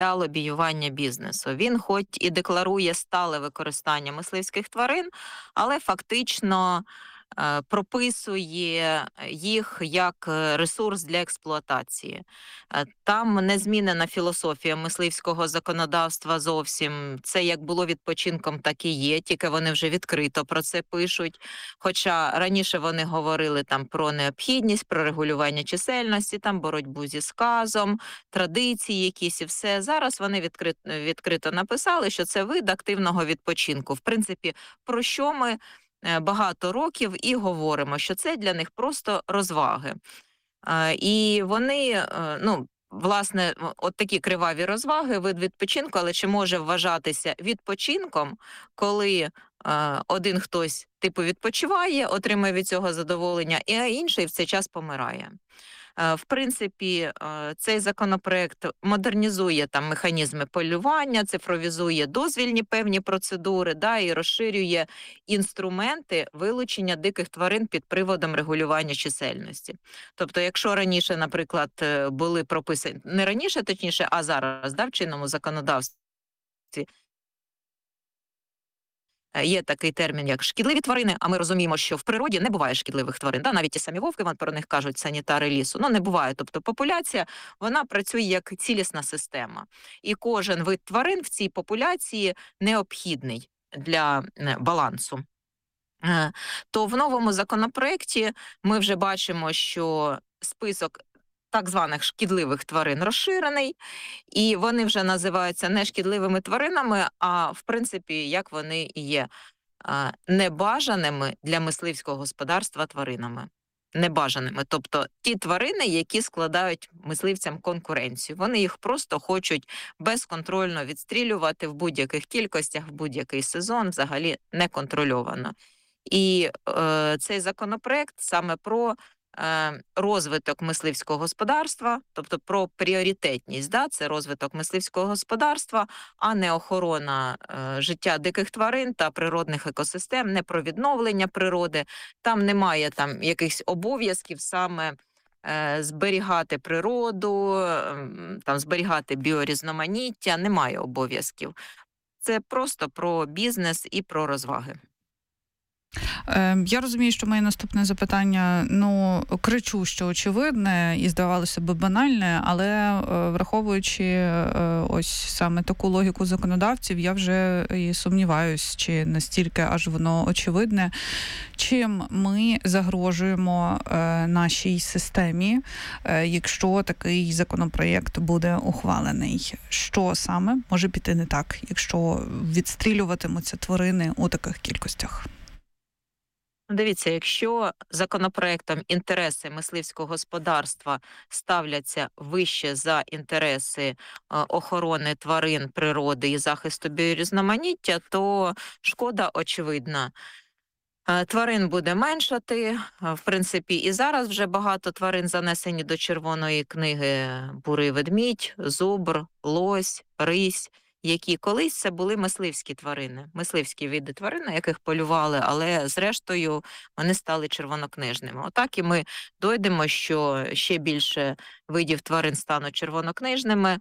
лобіювання бізнесу. Він хоч і декларує стале використання мисливських тварин, але фактично прописує їх як ресурс для експлуатації. Там не змінена філософія мисливського законодавства зовсім. Це як було відпочинком, так і є, тільки вони вже відкрито про це пишуть. Хоча раніше вони говорили там про необхідність, про регулювання чисельності, там боротьбу зі сказом, традиції якісь і все. Зараз вони відкрито написали, що це вид активного відпочинку. В принципі, про що ми багато років і говоримо, що це для них просто розваги. І вони, власне, от такі криваві розваги, вид відпочинку, але чи може вважатися відпочинком, коли один хтось типу відпочиває, отримує від цього задоволення, а інший в цей час помирає. В принципі, цей законопроект модернізує там механізми полювання, цифровізує дозвільні певні процедури, і розширює інструменти вилучення диких тварин під приводом регулювання чисельності. Тобто, якщо раніше, наприклад, були прописані, не раніше, точніше, а зараз, в чинному законодавстві, є такий термін, як шкідливі тварини, а ми розуміємо, що в природі не буває шкідливих тварин. Навіть ті самі вовки, про них кажуть санітари лісу, не буває. Тобто популяція, вона працює як цілісна система. І кожен вид тварин в цій популяції необхідний для балансу. То в новому законопроекті ми вже бачимо, що список так званих шкідливих тварин розширений, і вони вже називаються не шкідливими тваринами, а в принципі, як вони і є, небажаними для мисливського господарства тваринами. Небажаними, тобто ті тварини, які складають мисливцям конкуренцію. Вони їх просто хочуть безконтрольно відстрілювати в будь-яких кількостях, в будь-який сезон, взагалі неконтрольовано. І цей законопроект саме про розвиток мисливського господарства, тобто про пріоритетність, це розвиток мисливського господарства, а не охорона життя диких тварин та природних екосистем, не про відновлення природи. Там немає якихось обов'язків саме зберігати природу, зберігати біорізноманіття, немає обов'язків. Це просто про бізнес і про розваги. Я розумію, що моє наступне запитання, кричу, що очевидне і, здавалося б, банальне, але враховуючи ось саме таку логіку законодавців, я вже і сумніваюсь, чи настільки аж воно очевидне, чим ми загрожуємо нашій системі, якщо такий законопроєкт буде ухвалений. Що саме може піти не так, якщо відстрілюватимуться тварини у таких кількостях? Дивіться, якщо законопроектом інтереси мисливського господарства ставляться вище за інтереси охорони тварин, природи і захисту біорізноманіття, то шкода очевидна. Тварин буде меншати, в принципі, і зараз вже багато тварин занесені до Червоної книги: бурий ведмідь, зубр, лось, рись, які колись це були мисливські тварини, мисливські види тварин, на яких полювали, але зрештою вони стали червонокнижними. Отак і ми дойдемо, що ще більше видів тварин стануть червонокнижними.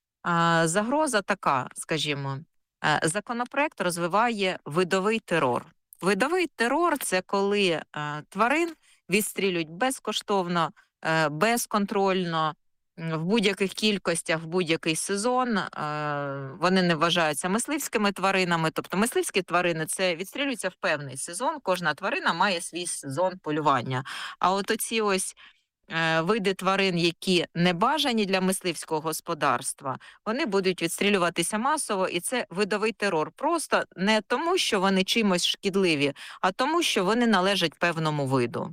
Загроза така, скажімо, законопроект розвиває видовий терор. Видовий терор – це коли тварин відстрілюють безкоштовно, безконтрольно, в будь-яких кількостях, в будь-який сезон. Вони не вважаються мисливськими тваринами. Тобто мисливські тварини – це відстрілюються в певний сезон. Кожна тварина має свій сезон полювання. А от оці ось види тварин, які не бажані для мисливського господарства, вони будуть відстрілюватися масово, і це видовий терор. Просто не тому, що вони чимось шкідливі, а тому, що вони належать певному виду.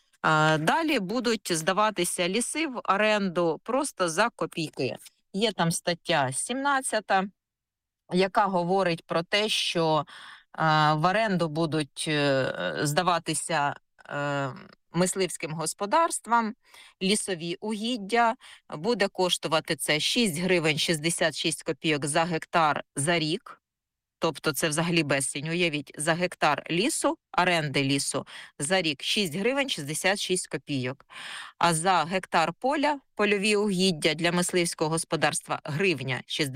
Далі будуть здаватися ліси в оренду просто за копійки. Є там стаття 17, яка говорить про те, що в оренду будуть здаватися мисливським господарствам лісові угіддя. Буде коштувати це 6 гривень 66 копійок за гектар за рік. Тобто це взагалі безцінь. Уявіть, за гектар лісу, оренди лісу, за рік 6 гривень 66 копійок. А за гектар поля, польові угіддя для мисливського господарства гривня 60